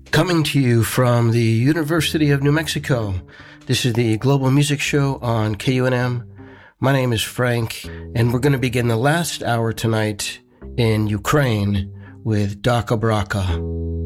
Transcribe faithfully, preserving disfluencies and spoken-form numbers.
Coming to you from the University of New Mexico, this is the Global Music Show on K U N M. My name is Frank, and we're going to begin the last hour tonight in Ukraine with Daka Braka.